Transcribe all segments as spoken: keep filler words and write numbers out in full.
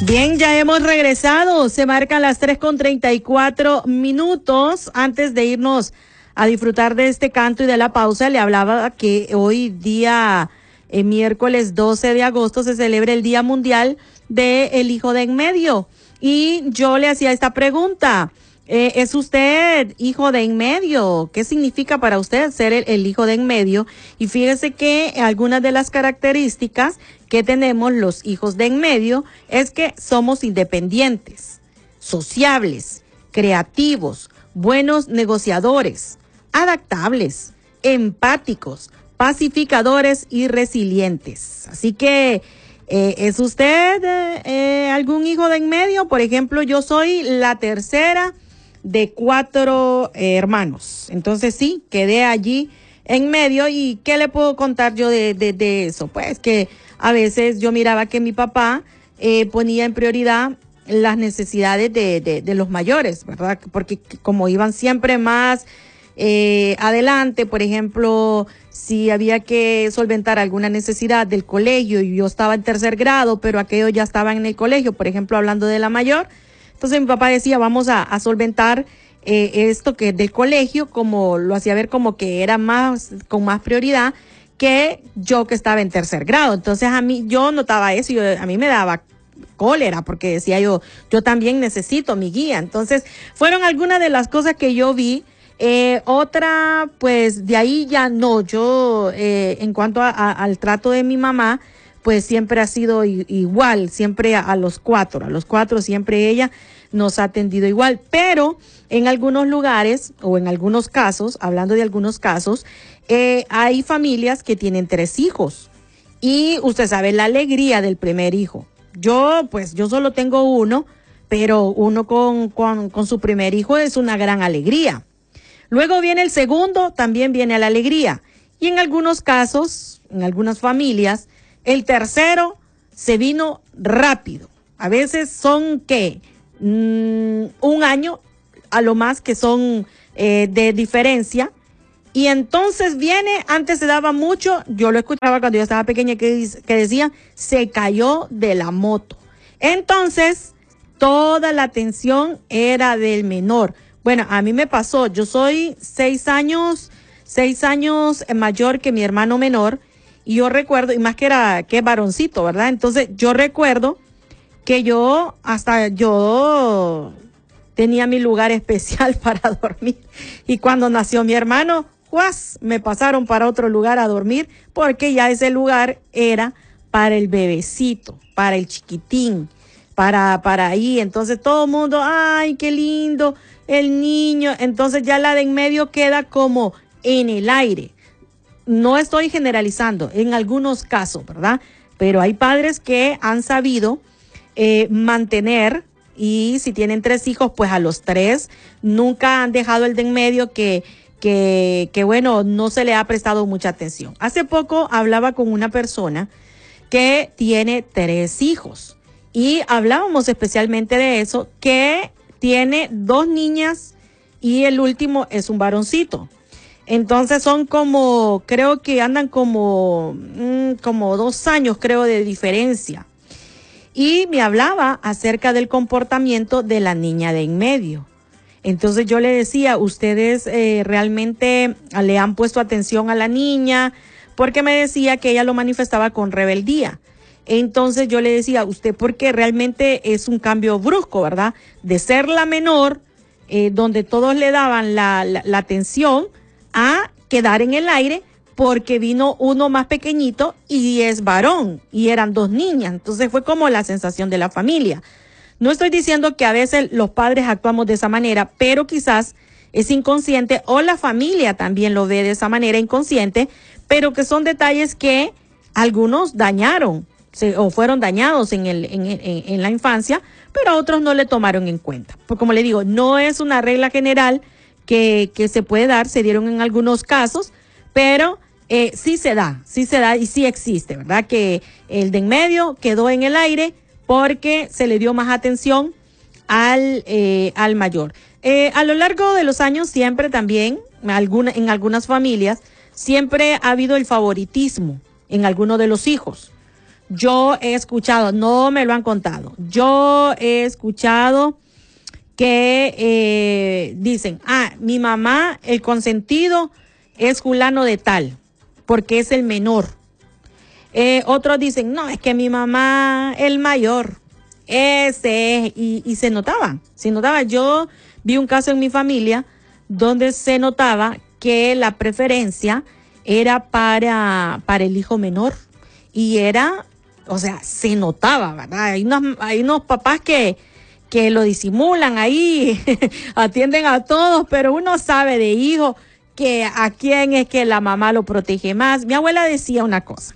Bien, ya hemos regresado. Se marcan las tres con treinta y cuatro minutos. Antes de irnos a disfrutar de este canto y de la pausa, le hablaba que hoy día, eh, miércoles doce de agosto, se celebra el Día Mundial del Hijo de en Medio. Y yo le hacía esta pregunta. Eh, ¿Es usted hijo de en medio? ¿Qué significa para usted ser el, el hijo de en medio? Y fíjese que algunas de las características que tenemos los hijos de en medio es que somos independientes, sociables, creativos, buenos negociadores, adaptables, empáticos, pacificadores y resilientes. Así que, eh, ¿es usted eh, eh, algún hijo de en medio? Por ejemplo, yo soy la tercera de cuatro eh, hermanos. Entonces sí, quedé allí en medio. ¿Y qué le puedo contar yo de, de, de eso? Pues que a veces yo miraba que mi papá eh, ponía en prioridad las necesidades de, de, de los mayores, ¿verdad? Porque como iban siempre más eh, adelante, por ejemplo, si había que solventar alguna necesidad del colegio y yo estaba en tercer grado, pero aquellos ya estaban en el colegio, por ejemplo, hablando de la mayor, entonces mi papá decía, vamos a, a solventar eh, esto que es del colegio, como lo hacía ver como que era más, con más prioridad que yo que estaba en tercer grado. Entonces a mí, yo notaba eso y yo, a mí me daba cólera porque decía yo, yo también necesito mi guía. Entonces fueron algunas de las cosas que yo vi. Eh, otra, pues de ahí ya no, yo eh, en cuanto a, a, al trato de mi mamá, pues siempre ha sido i- igual, siempre a, a los cuatro, a los cuatro siempre ella nos ha atendido igual, pero en algunos lugares o en algunos casos, hablando de algunos casos, eh, hay familias que tienen tres hijos y usted sabe la alegría del primer hijo. Yo, pues yo solo tengo uno, pero uno con, con, con su primer hijo es una gran alegría. Luego viene el segundo, también viene la alegría. Y en algunos casos, en algunas familias, el tercero se vino rápido. A veces son, ¿qué? Mm, un año, a lo más que son eh, de diferencia. Y entonces viene, antes se daba mucho, yo lo escuchaba cuando yo estaba pequeña que, que decía, se cayó de la moto. Entonces, toda la atención era del menor. Bueno, a mí me pasó, yo soy seis años, seis años mayor que mi hermano menor, y yo recuerdo, y más que era, que varoncito, ¿verdad? Entonces, yo recuerdo que yo, hasta yo tenía mi lugar especial para dormir, y cuando nació mi hermano, ¡juas!, me pasaron para otro lugar a dormir, porque ya ese lugar era para el bebecito, para el chiquitín, para, para ahí. Entonces todo el mundo, ¡ay, qué lindo! El niño. Entonces ya la de en medio queda como en el aire. No estoy generalizando, en algunos casos, ¿verdad? Pero hay padres que han sabido eh, mantener, y si tienen tres hijos, pues a los tres nunca han dejado el de en medio que, que, que bueno, no se le ha prestado mucha atención. Hace poco hablaba con una persona que tiene tres hijos y hablábamos especialmente de eso, que tiene dos niñas y el último es un varoncito. Entonces son como, creo que andan como, mmm, como dos años, creo, de diferencia. Y me hablaba acerca del comportamiento de la niña de en medio. Entonces yo le decía, ¿ustedes eh, realmente le han puesto atención a la niña? Porque me decía que ella lo manifestaba con rebeldía. Entonces yo le decía, usted, porque realmente es un cambio brusco, ¿verdad? De ser la menor, eh, donde todos le daban la, la, la atención, a quedar en el aire porque vino uno más pequeñito y es varón y eran dos niñas. Entonces fue como la sensación de la familia. No estoy diciendo que a veces los padres actuamos de esa manera, pero quizás es inconsciente o la familia también lo ve de esa manera inconsciente, pero que son detalles que algunos dañaron se, o fueron dañados en, el, en, en, en la infancia, pero a otros no le tomaron en cuenta. Porque como le digo, no es una regla general que, que se puede dar, se dieron en algunos casos, pero eh, sí se da, sí se da y sí existe, ¿verdad? Que el de en medio quedó en el aire porque se le dio más atención al, eh, al mayor. Eh, a lo largo de los años siempre también, alguna, en algunas familias, siempre ha habido el favoritismo en alguno de los hijos, yo he escuchado, no me lo han contado, yo he escuchado que eh, dicen, ah, mi mamá, el consentido es fulano de tal, porque es el menor. Eh, otros dicen, no, es que mi mamá, el mayor, ese es, y, y se notaba, se notaba. Yo vi un caso en mi familia donde se notaba que la preferencia era para, para el hijo menor, y era, o sea, se notaba, ¿verdad? Hay unos, hay unos papás que, que lo disimulan ahí, atienden a todos, pero uno sabe de hijo que a quién es que la mamá lo protege más. Mi abuela decía una cosa,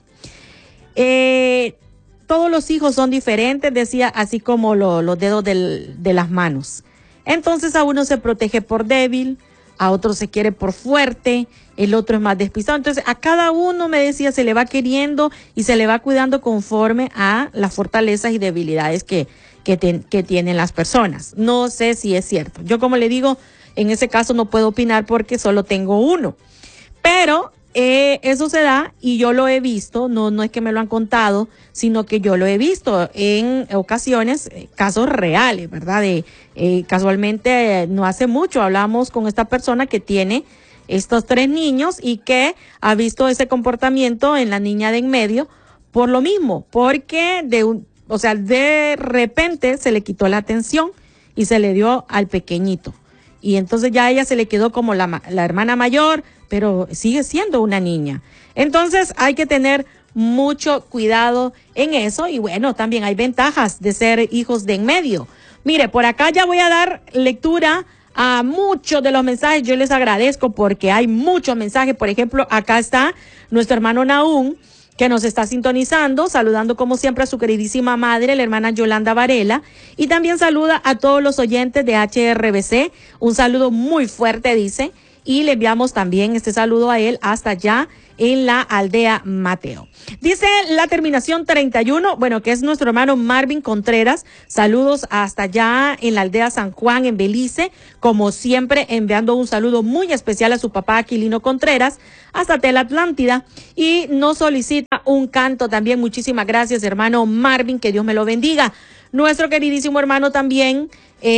eh, todos los hijos son diferentes, decía, así como lo, los dedos del, de las manos. Entonces a uno se protege por débil, a otro se quiere por fuerte, el otro es más despistado. Entonces a cada uno, me decía, se le va queriendo y se le va cuidando conforme a las fortalezas y debilidades que, que, ten, que tienen las personas. No sé si es cierto. Yo, como le digo, en ese caso no puedo opinar porque solo tengo uno. Pero eh, eso se da y yo lo he visto, no, no es que me lo han contado, sino que yo lo he visto en ocasiones, eh, casos reales, ¿verdad? De, eh, casualmente, eh, no hace mucho hablamos con esta persona que tiene estos tres niños y que ha visto ese comportamiento en la niña de en medio por lo mismo, porque de un, o sea, de repente se le quitó la atención y se le dio al pequeñito. Y entonces ya a ella se le quedó como la, la hermana mayor, pero sigue siendo una niña. Entonces hay que tener mucho cuidado en eso. Y bueno, también hay ventajas de ser hijos de en medio. Mire, por acá ya voy a dar lectura a muchos de los mensajes. Yo les agradezco porque hay muchos mensajes. Por ejemplo, acá está nuestro hermano Nahum, que nos está sintonizando, saludando como siempre a su queridísima madre, la hermana Yolanda Varela, y también saluda a todos los oyentes de H R B C, un saludo muy fuerte, dice, y le enviamos también este saludo a él hasta allá en la aldea Mateo. Dice la terminación treinta y uno, bueno, que es nuestro hermano Marvin Contreras, saludos hasta allá en la aldea San Juan, en Belice, como siempre enviando un saludo muy especial a su papá Aquilino Contreras, hasta Tel Atlántida, y nos solicita un canto también. Muchísimas gracias, hermano Marvin, que Dios me lo bendiga. Nuestro queridísimo hermano también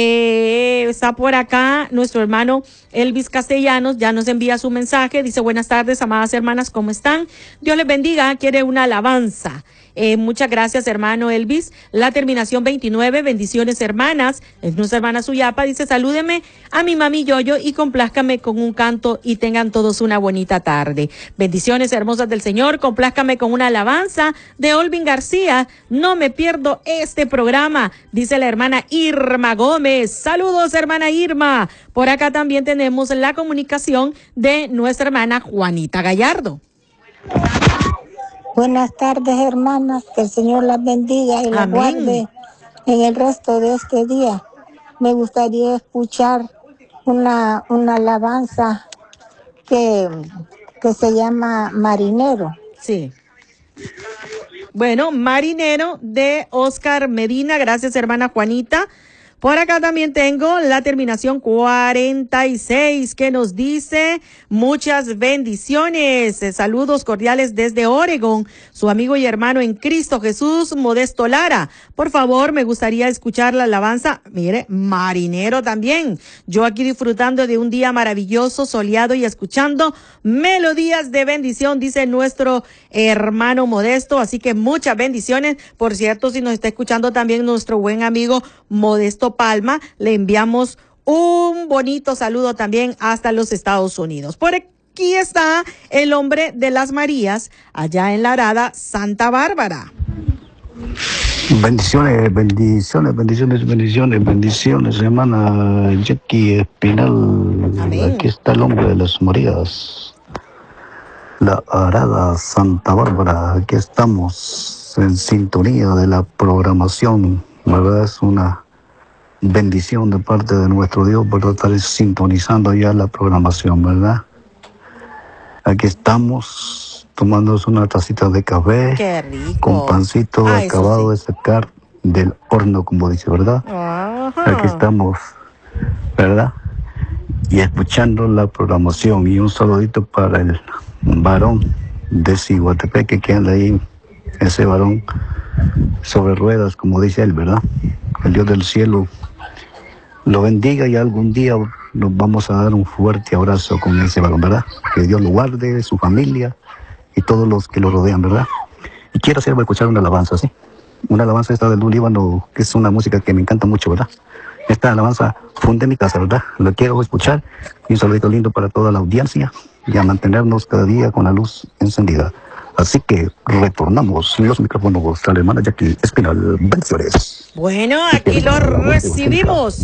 eh, está por acá, nuestro hermano Elvis Castellanos, ya nos envía su mensaje, dice: buenas tardes, amadas hermanas, ¿cómo están? Dios les bendiga, quiere una alabanza. Eh, muchas gracias, hermano Elvis. La terminación veintinueve, bendiciones, hermanas. Es nuestra hermana Suyapa, dice: salúdeme a mi mami Yoyo y complázcame con un canto y tengan todos una bonita tarde. Bendiciones hermosas del Señor, complázcame con una alabanza de Olvin García. No me pierdo este programa, dice la hermana Irma Gómez. Saludos, hermana Irma. Por acá también tenemos la comunicación de nuestra hermana Juanita Gallardo. Buenas tardes, hermanas, que el Señor las bendiga y las Amén. guarde en el resto de este día. Me gustaría escuchar una, una alabanza que, que se llama Marinero. Sí. Bueno, Marinero de Oscar Medina. Gracias, hermana Juanita. Por acá también tengo la terminación cuarenta y seis que nos dice: muchas bendiciones, saludos cordiales desde Oregon, su amigo y hermano en Cristo Jesús, Modesto Lara. Por favor, me gustaría escuchar la alabanza, mire, Marinero también. Yo aquí disfrutando de un día maravilloso, soleado y escuchando melodías de bendición, dice nuestro hermano Modesto. Así que muchas bendiciones. Por cierto, si nos está escuchando también nuestro buen amigo Modesto Palma, le enviamos un bonito saludo también hasta los Estados Unidos. Por aquí está el hombre de las Marías, allá en la Arada Santa Bárbara. Bendiciones, bendiciones, bendiciones, bendiciones, bendiciones, hermana Jackie Espinal. Amén. Aquí está el hombre de las Marías, la Arada Santa Bárbara. Aquí estamos en sintonía de la programación, ¿verdad? Es una bendición de parte de nuestro Dios por estar sintonizando ya la programación, ¿verdad? Aquí estamos tomándonos una tacita de café. Qué rico. Con pancito ah, acabado sí. de sacar del horno, como dice, ¿verdad? Ajá. Aquí estamos, ¿verdad? Y escuchando la programación. Y un saludito para el varón de Ciguatepeque que anda ahí ese varón sobre ruedas, como dice él, ¿verdad? El Dios del cielo lo bendiga y algún día nos vamos a dar un fuerte abrazo con ese varón, ¿verdad? Que Dios lo guarde, su familia y todos los que lo rodean, ¿verdad? Y quiero hacer, escuchar una alabanza, ¿sí? Una alabanza esta del Líbano, que es una música que me encanta mucho, ¿verdad? Esta alabanza funde mi casa, ¿verdad? La quiero escuchar. Y un saludito lindo para toda la audiencia y a mantenernos cada día con la luz encendida. Así que retornamos los micrófonos a la hermana Jackie Espinal. Bendiciones. Bueno, aquí lo recibimos.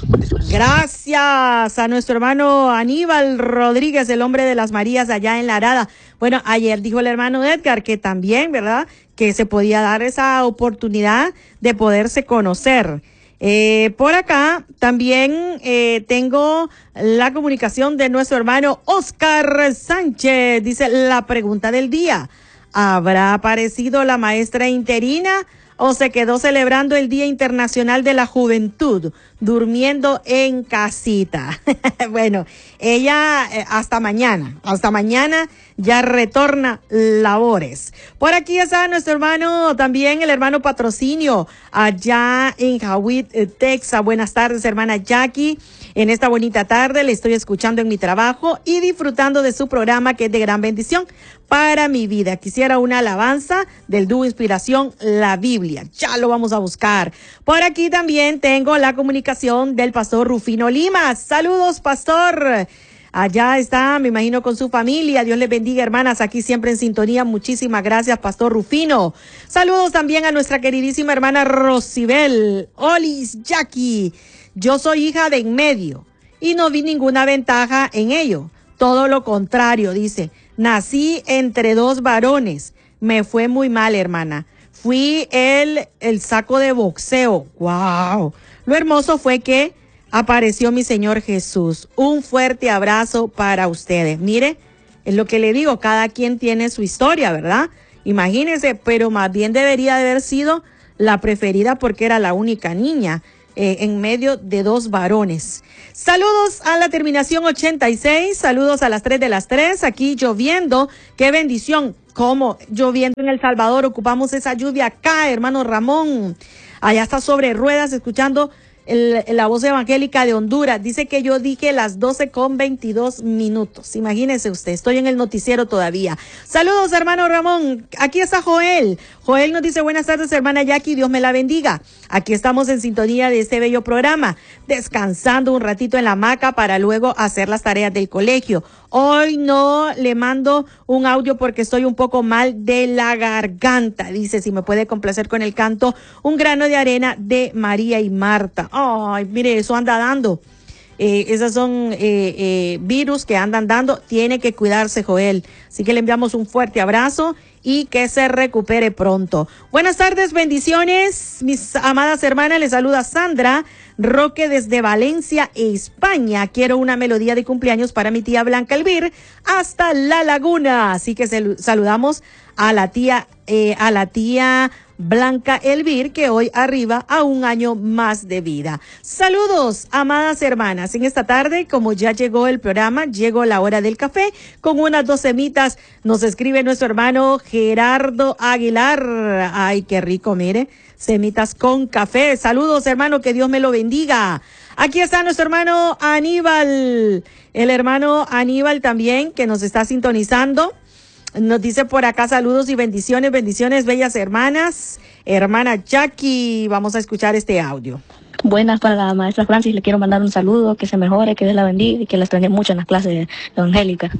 Gracias a nuestro hermano Aníbal Rodríguez, el hombre de las Marías allá en La Arada. Bueno, ayer dijo el hermano Edgar que también, ¿verdad?, que se podía dar esa oportunidad de poderse conocer. Eh, por acá también eh, tengo la comunicación de nuestro hermano Oscar Sánchez. Dice la pregunta del día: ¿habrá aparecido la maestra interina o se quedó celebrando el Día Internacional de la Juventud, durmiendo en casita? Bueno, ella eh, hasta mañana, hasta mañana ya retorna labores. Por aquí está nuestro hermano, también el hermano Patrocinio, allá en Howitt, Texas. Buenas tardes, hermana Jackie. En esta bonita tarde le estoy escuchando en mi trabajo y disfrutando de su programa, que es de gran bendición para mi vida. Quisiera una alabanza del dúo Inspiración, la Biblia. Ya lo vamos a buscar. Por aquí también tengo la comunicación del pastor Rufino Lima. Saludos, pastor. Allá está, me imagino, con su familia. Dios les bendiga, hermanas, aquí siempre en sintonía. Muchísimas gracias, pastor Rufino. Saludos también a nuestra queridísima hermana Rosibel. Olis, Jackie. Yo soy hija de en medio y no vi ninguna ventaja en ello. Todo lo contrario, dice. Nací entre dos varones. Me fue muy mal, hermana. Fui el, el saco de boxeo. ¡Wow! Lo hermoso fue que apareció mi Señor Jesús. Un fuerte abrazo para ustedes. Mire, es lo que le digo, cada quien tiene su historia, ¿verdad? Imagínense, pero más bien debería de haber sido la preferida porque era la única niña eh, en medio de dos varones. Saludos a la terminación ochenta y seis, saludos a las tres de las tres, aquí lloviendo. ¡Qué bendición! ¿Cómo lloviendo en El Salvador? Ocupamos esa lluvia acá, hermano Ramón. Allá está sobre ruedas escuchando El, la voz evangélica de Honduras. Dice que yo dije las doce con veintidós minutos. Imagínese usted, estoy en el noticiero todavía. Saludos, hermano Ramón. Aquí está Joel. Joel nos dice: buenas tardes, hermana Jackie, Dios me la bendiga. Aquí estamos en sintonía de este bello programa, descansando un ratito en la hamaca para luego hacer las tareas del colegio. Hoy no le mando un audio porque estoy un poco mal de la garganta. Dice si me puede complacer con el canto Un grano de arena de María y Marta. Ay, mire, eso anda dando. Eh, esos son eh, eh, virus que andan dando. Tiene que cuidarse, Joel. Así que le enviamos un fuerte abrazo y que se recupere pronto. Buenas tardes, bendiciones, mis amadas hermanas. Les saluda Sandra Roque desde Valencia, España. Quiero una melodía de cumpleaños para mi tía Blanca Elvir hasta La Laguna. Así que saludamos a la tía, eh, a la tía Blanca Elvir, que hoy arriba a un año más de vida. Saludos, amadas hermanas. En esta tarde, como ya llegó el programa, llegó la hora del café con unas dos semitas. Nos escribe nuestro hermano Gerardo Aguilar. Ay, qué rico, mire. Semitas con café. Saludos, hermano, que Dios me lo bendiga. Aquí está nuestro hermano Aníbal. El hermano Aníbal también, que nos está sintonizando. Nos dice por acá: saludos y bendiciones, bendiciones, bellas hermanas. Hermana Jackie, vamos a escuchar este audio. Buenas, para la maestra Francis, le quiero mandar un saludo, que se mejore, que Dios la bendiga y que la extrañe mucho en las clases evangélicas.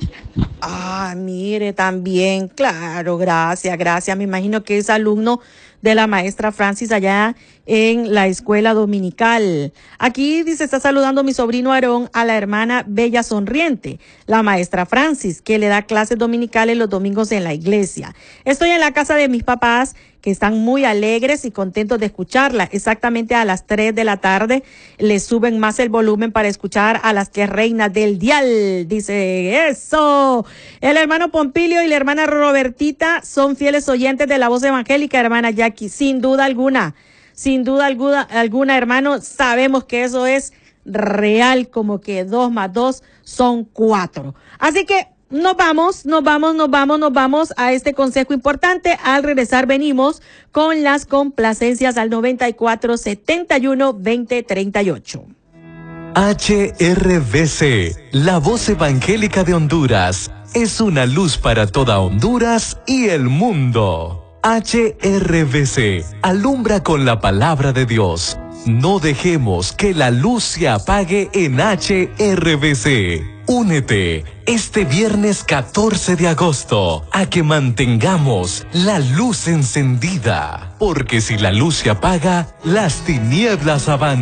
Ah, mire, también, claro, gracias, gracias. Me imagino que es alumno de la maestra Francis allá en la escuela dominical. Aquí dice: está saludando mi sobrino Aarón a la hermana Bella Sonriente, la maestra Francis, que le da clases dominicales los domingos en la iglesia. Estoy en la casa de mis papás, que están muy alegres y contentos de escucharla. Exactamente a las tres de la tarde le suben más el volumen para escuchar a las que reinas del dial. Dice eso. El hermano Pompilio y la hermana Robertita son fieles oyentes de la voz evangélica, hermana Jackie, sin duda alguna. Sin duda alguna, alguna, hermano, sabemos que eso es real, como que dos más dos son cuatro. Así que Nos vamos, nos vamos, nos vamos, nos vamos a este consejo importante. Al regresar venimos con las complacencias al noventa y cuatro, setenta y uno, veinte, treinta y ocho. H R V C, la voz evangélica de Honduras, es una luz para toda Honduras y el mundo. H R V C, alumbra con la palabra de Dios. No dejemos que la luz se apague en H R V C. Únete este viernes catorce de agosto a que mantengamos la luz encendida, porque si la luz se apaga, las tinieblas avanzan.